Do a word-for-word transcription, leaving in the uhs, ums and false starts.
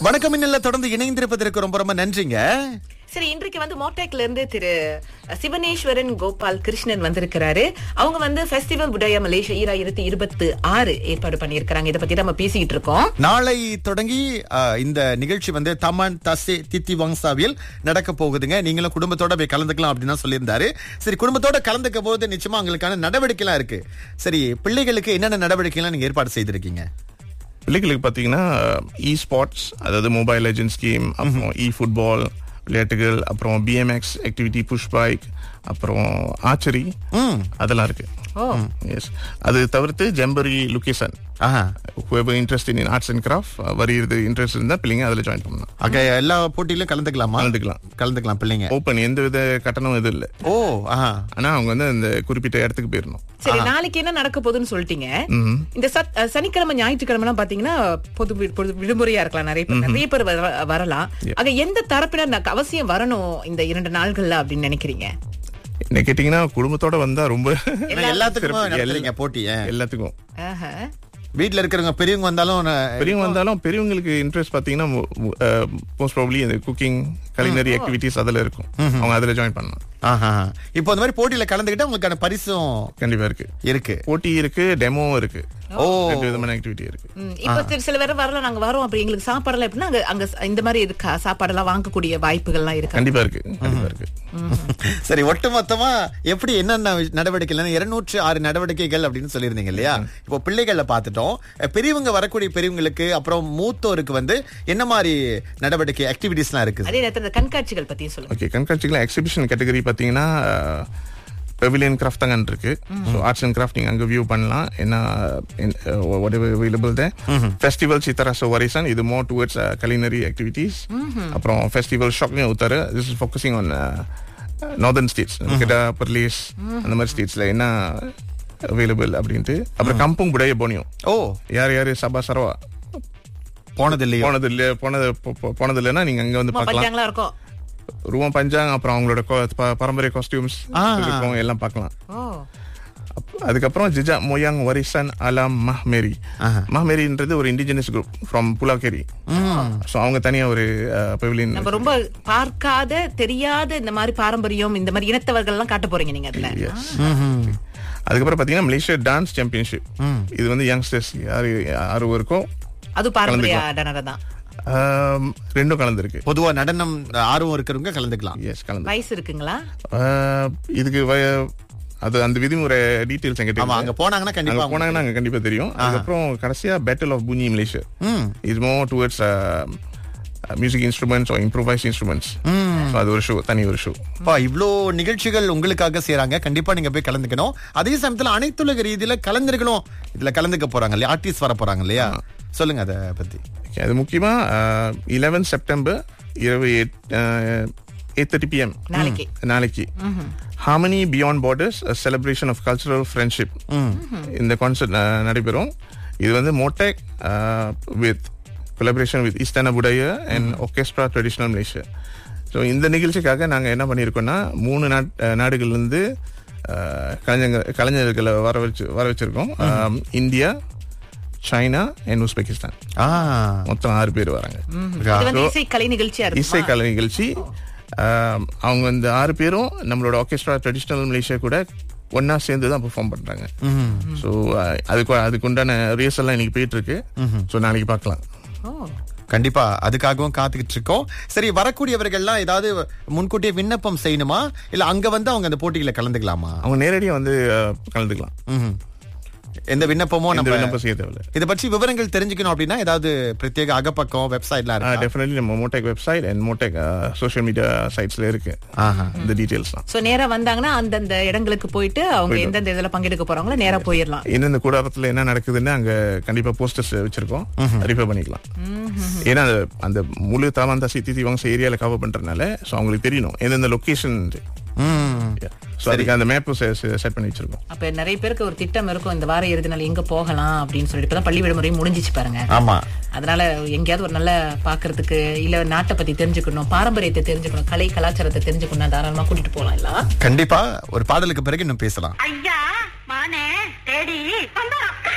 வணக்கம் இன்னல்ல தொடர்ந்து இணைந்திருப்பதற்கு ரொம்ப ரொம்ப நன்றிங்க. சரி, இன்றைக்கு வந்து மோட்டேக்ல இருந்து திரு சிவனேஸ்வரன் கோபால் கிருஷ்ணன் வந்திருக்கிறாரு. அவங்க வந்து ஃபெஸ்டிவல் புடயா மலேசியா ஈராயிரத்தி இருபத்தி ஆறு ஏற்பாடு பண்ணியிருக்கிறாங்க. இதை பத்தி நம்ம பேசிக்கிட்டு இருக்கோம். நாளை தொடங்கி அஹ், இந்த நிகழ்ச்சி வந்து தமன் தசே தித்தி வங்சாவில் நடக்க போகுதுங்க. நீங்களும் குடும்பத்தோட போய் கலந்துக்கலாம் அப்படின்னு சொல்லியிருந்தாரு. சரி, குடும்பத்தோட கலந்துக்க போது நிச்சயமா உங்களுக்கான நடவடிக்கை எல்லாம் இருக்கு. சரி, பிள்ளைகளுக்கு என்னென்ன நடவடிக்கை எல்லாம் நீங்க ஏற்பாடு செய்திருக்கீங்க? பிள்ளைகளுக்கு பார்த்தீங்கன்னா இ ஸ்போர்ட்ஸ், அதாவது மொபைல் லெஜெண்ட்ஸ் கேம், அப்புறம் இ ஃபுட்பால் விளையாட்டுகள், அப்புறம் பிஎம்எக்ஸ் ஆக்டிவிட்டி, புஷ் பைக், அப்புறம் ஆர்ச்சரி, அதெல்லாம் இருக்கு. எஸ், அது தவிர்த்து ஜம்பரி location, whoever interested in arts and craft வருகிறது இன்ட்ரெஸ்ட் இருந்தா பிள்ளைங்க அதுல ஜாயின் பண்ணலாம். ஆக எல்லா போட்டியிலும் கலந்துக்கலாமா? கலந்துக்கலாம் கலந்துக்கலாம் பிள்ளைங்க. ஓப்பன், எந்த வித கட்டணம் எதுவும் இல்லை. ஓ, ஆஹா. ஆனா அவங்க வந்து அந்த குறிப்பிட்ட இடத்துக்கு போயிடணும். சரி, நாளைக்கு என்ன நடக்க போகுதுன்னு சொல்லிட்டீங்க. இந்த சத்- அஹ், சனிக்கிழமை ஞாயிற்றுக்கிழமை எல்லாம் பாத்தீங்கன்னா பொது வி- பொது விடுமுறையா இருக்கலாம். நிறைய பேர் நிறைய பேர் வர- வரலாம். ஆக எந்த தரப்பினர் ந- அவசியம் வரணும் இந்த இரண்டு நாள்கள்ல அப்படின்னு நினைக்கிறீங்க? என்ன கேட்டீங்கன்னா குடும்பத்தோட வந்தா ரொம்ப எல்லாத்துக்கும் சிறப்பு. நடத்துறீங்க போட்டி? அஹ். எல்லாத்துக்கும் ஆஹா. வீட்டுல இருக்கிறவங்க பெரியவங்க வந்தாலும் ந- பெரியவங்க வந்தாலும் பெரியவங்களுக்கு இன்ட்ரெஸ்ட் பாத்தீங்கன்னா மோஸ்ட் ப்ராபப்லி இந்த குக்கிங், கலினரி ஆக்டிவிட்டிஸ் அதுல இருக்கும். அவங்க அதுல ஜாயின் பண்ணலாம். ஆஹா. இப்போ அந்த மாதிரி போட்டியில கலந்துக்கிட்டா உங்களுக்கான பரிசும் கண்டிப்பா இருக்கு. இருக்கு. போட்டி இருக்கு, டெமோவும் இருக்கு. ஓ, ரெண்டு விதமான ஆக்டிவிட்டி இருக்கு. ம், இப்ப சில- சில பேர் வரல, நாங்க வரோம் அப்படி எங்களுக்கு சாப்பாடுலாம் எப்படின்னா அங்க அங்க இந்த மாதிரி இருக்கா, சாப்பாடெல்லாம் வாங்கக்கூடிய வாய்ப்புகள்லாம் இருக்கா? கண்டிப்பா இருக்கு, கண்டிப்பா இருக்கு. சரி, ஒட்டுமொத்தமா எப்படி என்னென்ன நடவடிக்கை இருநூற்று ஆறு நடவடிக்கைகள் அப்படின்னு சொல்லியிருந்தீங்க இல்லையா? இப்போ பிள்ளைகளை பார்த்துட்டோம். பெரியவங்க வரக்கூடிய பெரியவங்களுக்கு அப்புறம் மூத்தோருக்கு வந்து என்ன மாதிரி நடவடிக்கை ஆக்டிவிட்டிஸ் எல்லாம் இருக்கு? அதே நேரத்தில் இந்த கண்காட்சிகள் பத்தியும் சொல்லுங்க. ஓகே, கண்காட்சிகள் எக்ஸிபிஷன் கேட்டகரி பாத்தீங்கன்னா பெவிலியன் கிராஃப்ட் அங்க இருக்கு. ஸோ ஆர்ட்ஸ் அண்ட் கிராஃப்ட் நீங்க அங்க வியூ பண்ணலாம். என்ன அவைலபிள் தான். ஃபெஸ்டிவல் சித்தராசோ வரிசன், இது மோர் டுவர்ட்ஸ் கலினரி ஆக்டிவிட்டிஸ். அப்புறம் festival shopping உத்தாரு, this is focusing on northern states, கெடா, பர்லீஸ், அந்த மாதிரி ஸ்டேட்ஸ்ல என்ன அவைலபிள் அப்படின்ட்டு. அப்புறம் கம்புங் புடைய போனியும். ஓ, யார் யாரு சபா சரவா போனது இல்லையா? போனது இல்ல போனது போ- போ- போனது இல்லைன்னா நீங்க அங்க வந்து பார்க்கலாம். பஞ்சாங்களா இருக்கும். ரூபம் பஞ்சாங், அப்புறம் அவங்களோட கோ- ப- பாரம்பரிய காஸ்டியூம்ஸ் இருக்கும், எல்லாம் பார்க்கலாம். ஓ, அப்- அதுக்கப்புறம் ஜிஜா மொயாங் வரிசன் அலாம் மஹ்மேரி. மஹ்மேரின்றது ஒரு இண்டிஜினஸ் குரூப் ஃப்ரம் புலாக்கேரி. ஸோ அவங்க தனியா ஒரு பெவிலியன். நம்ம ரொம்ப பார்க்காத தெரியாத இந்த மாதிரி பாரம்பரியம், இந்த மாதிரி இனத்தவர்கள் எல்லாம் காட்ட போறீங்க நீங்க அதுல. அதுக்கப்புறம் பாத்தீங்கன்னா மலேசியா டான்ஸ் சாம்பியன்ஷிப். இது வந்து யங்ஸ்டர்ஸ் யாரு யாரு இருக்கோ அது பாரம்பரிய நடனம் தான். ஆம், ரெண்டும் கலந்துருக்கு. பொதுவா நடனம் ஆர்வம் இருக்கிறவங்க கலந்துக்கலாம். எஸ், கலந்து. வயசு இருக்குங்களா? ஆஹ், இதுக்கு வய- அது அந்த விதிமுறை டீடைல்ஸ் எங்கிட்ட ஆமா, இல்ல. அங்க போனாங்கன்னா அங்க கண்டிப்பா போனாங்கன்னா அங்க கண்டிப்பா தெரியும். அதுக்கப்புறம் கடைசியா battle of புனி Malaysia. Is more towards music instruments R improvise instruments. அது ஒரு ஷோ, தனி ஒரு ஷோ. அப்பா, இவ்ளோ நிகழ்ச்சிகள் உங்களுக்காக செய்றாங்க. கண்டிப்பா நீங்க போய் கலந்துக்கணும். அதே சமயத்துல அனைத்துலக ரீதியில கலந்துக்கணும். இதுல கலந்துக்க போறாங்க இல்லையா? ஆர்டிஸ்ட் வர போறாங்க இல்லையா? சொல்லுங்க அத பத்தி. Okay, அது முக்கியமா eleven செப்டம்பர் இரவு எயிட் தேர்ட்டி பிஎம் நாளைக்கு நாளைக்கு harmony beyond borders celebration of cultural friendship இந்த கான்சர்ட் நடைபெறும். இது வந்து மோட்டேக் with collaboration with Istana புடைய and orchestra traditional Malaysia. So இந்த நிகழ்ச்சிக்காக நாங்கள் என்ன பண்ணியிருக்கோம்னா மூணு நாட் நாடுகள்லேருந்து கலைஞர்கள் கலைஞர்களை வர வச்சு வர வச்சிருக்கோம். India, China and Uzbekistan. ஆ, மொத்தம் ஆறு பேர் வராங்க. இது வந்து இசை கலை நிகழ்ச்சியா இருக்கு. இசை கலை நிகழ்ச்சி. ஆஹ், அவங்க இந்த ஆறு பேரும் நம்மளோட ஆர்கெஸ்ட்ரா ட்ரெடிஷனல் மலேசியா கூட ஒன்னா சேர்ந்து தான் பெர்ஃபார்ம் பண்றாங்க. ஸோ அதுக்கு அதுக்கு உண்டான ரியர்ஸ் எல்லாம் இன்னைக்கு போயிட்டு இருக்கு. ஸோ நாளைக்கு பார்க்கலாம். கண்டிப்பா அதுக்காகவும் காத்துக்கிட்டு இருக்கோம். சரி, வரக்கூடியவர்கள்லாம் ஏதாவது முன்கூட்டியே விண்ணப்பம் செய்யணுமா இல்ல அங்க வந்து அவங்க அந்த போட்டியில கலந்துக்கலாமா? அவங்க நேரடியாக வந்து ஆஹ், கலந்துக்கலாம். ம்ஹும். எந்த விண்ணப்பமோ எந்த நம்ம விண்ணப்பம் செய்ய தேவையில்லை. இதை பற்றி விவரங்கள் தெரிஞ்சுக்கணும் அப்படின்னா ஏதாவது பிரத்யேக அகப்பக்கம் வெப்சைட்லாம் இருக்கு? டெஃபினெட்லி நம்ம மோட்டேக் வெப்சைட் அண்ட் மோட்டேக் சோஷியல் மீடியா சைட்ஸ்ல இருக்கு இந்த டீடைல்ஸ்லாம். சோ நேரா வந்தாங்கன்னா அந்தந்த இடங்களுக்கு போயிட்டு அவங்க எந்தெந்த இதுல பங்கெடுக்க போறாங்களோ நேரா போயிடலாம். இந்த கூடாரத்துல என்ன நடக்குதுன்னு அங்க கண்டிப்பா போஸ்டர்ஸ் வச்சிருக்கோம், ரிஃபர் பண்ணிக்கலாம். ஏன்னா அந்த- அந்த முழு தாமாந்தா சித்தி வங்ச ஏரியால கவர் பண்றதுனால ஸோ அவங்களுக்கு தெரியணும் எந்தெந்த லொகேஷன். ஸோ அதுக்கு அந்த மேப் செட் பண்ணி வச்சிருக்கோம். அப்ப நிறைய பேருக்கு ஒரு திட்டம் இருக்கும், இந்த வார இறுதி நாள் எங்க போகலாம் அப்படின்னு சொல்லிட்டு. இப்பதான் பள்ளி விடுமுறை முடிஞ்சிச்சு பாருங்க. ஆமா, அதனால எங்கேயாவது ஒரு நல்ல பாக்குறதுக்கு இல்ல நாட்டை பத்தி தெரிஞ்சுக்கணும், பாரம்பரியத்தை தெரிஞ்சுக்கணும், கலை கலாச்சாரத்தை தெரிஞ்சுக்கணும், தாராளமா கூட்டிட்டு போலாம். இல்ல கண்டிப்பா ஒரு பாடலுக்கு பிறகு இன்னும் பேசலாம். ஐயா மானே தேடி வந்தா